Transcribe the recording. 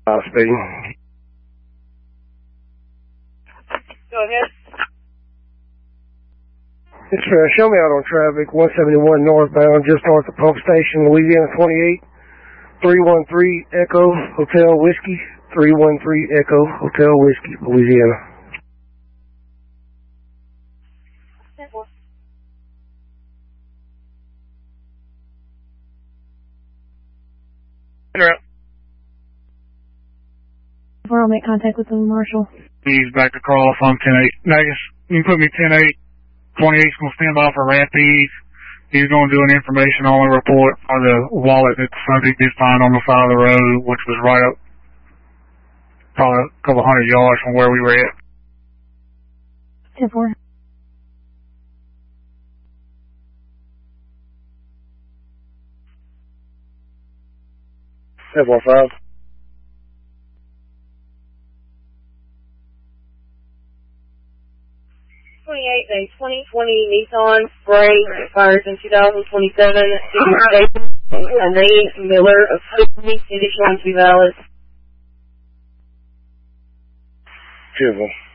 Speaking. Go ahead. It's show me out on traffic, 171 northbound, just north of Pump Station, Louisiana 28, 313 Echo Hotel Whiskey, 313 Echo Hotel Whiskey, Louisiana. I'll make contact with the marshal. He's back to call off on 10-8. Nagus, you can put me 10-8. 28's going to stand by for Rapides. He's going to do an information-only report on the wallet that the subject did find on the side of the road, which was right up probably a couple hundred yards from where we were at. 10-4. Seven 5. A 2020 Nissan Spray expires in 2027. A name Miller of Sydney, condition to be valid. 2.